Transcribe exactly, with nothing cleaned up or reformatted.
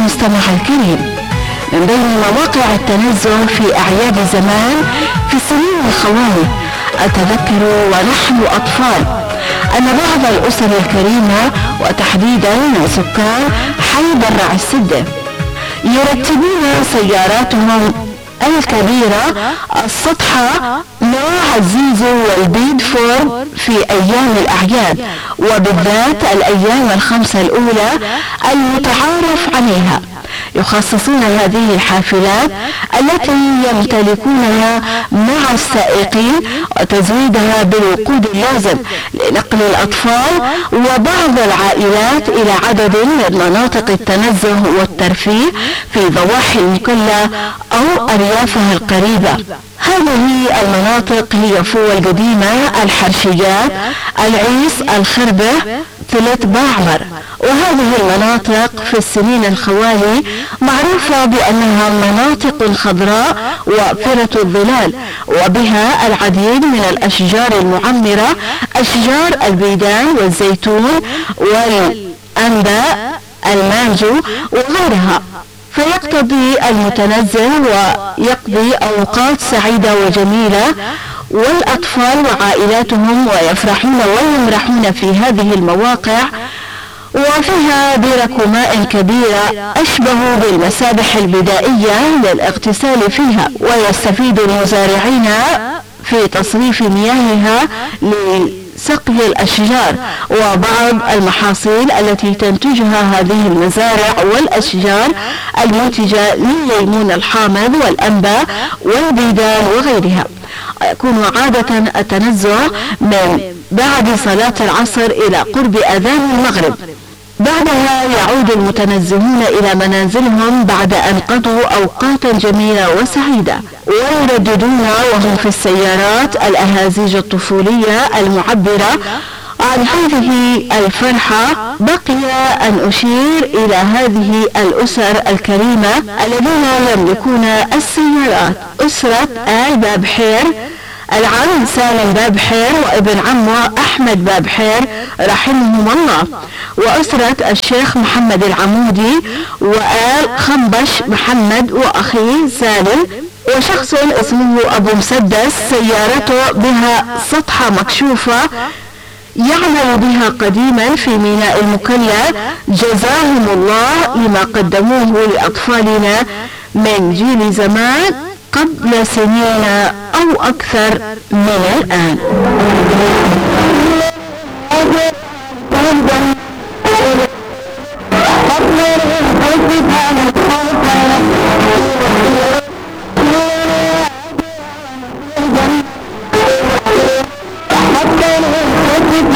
المستمع الكريم، من بين مواقع التنزه في أعياد زمان في السنين الخوالي أتذكر ونحن أطفال أن بعض الأسر الكريمة وتحديدا سكان حي برع السدة يرتبون سياراتهم الكبيرة السطحة نوع الزيزو والبيد فور في أيام الأعياد، وبالذات الأيام الخمسة الأولى المتعارف عليها. يخصصون هذه الحافلات التي يمتلكونها مع السائقين وتزويدها بالوقود اللازم لنقل الأطفال وبعض العائلات إلى عدد من مناطق التنزه والترفيه في ضواحي المكلا أو أريافها القريبة. هذه المناطق هي فوة القديمة، الحرشيات، العيس، الخربة، ثلاث باعمر. وهذه المناطق في السنين الخوالي معروفة بأنها مناطق خضراء وافرة الظلال، وبها العديد من الأشجار المعمرة، أشجار البيدان والزيتون والأنباء المانجو وغيرها. فيقتضي المتنزه ويقضي أوقات سعيدة وجميلة والأطفال وعائلاتهم ويفرحون ويمرحون في هذه المواقع، وفيها برك ماء كبيرة أشبه بالمسابح البدائية للاغتسال فيها، ويستفيد المزارعين في تصريف مياهها لسقي الأشجار وبعض المحاصيل التي تنتجها هذه المزارع والأشجار المنتجة للليمون الحامض والأنبا والبيدان وغيرها. يكون عادة التنزه من بعد صلاة العصر إلى قرب أذان المغرب. بعدها يعود المتنزهون إلى منازلهم بعد أن قضوا أوقاتا جميلة وسعيدة، ويرددون وهم في السيارات الأهازيج الطفولية المعبرة عن هذه الفرحة. بقي أن أشير إلى هذه الأسر الكريمة الذين يملكون السيارات: أسرة آل بابحير، العم سالم بابحير وابن عمه أحمد بابحير رحمهم الله، وأسرة الشيخ محمد العمودي وآل خنبش محمد وأخيه سالم، وشخص اسمه أبو مسدس سيارته بها سطحة مكشوفة يعمل بها قديما في ميناء المكلا، جزاهم الله لما قدموه لأطفالنا من جيل زمان قبل سنين أو أكثر من الآن.